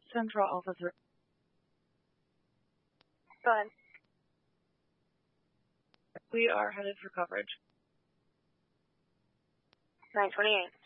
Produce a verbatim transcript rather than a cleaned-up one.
Central officer. Go ahead. We are headed for coverage. nine twenty-eight.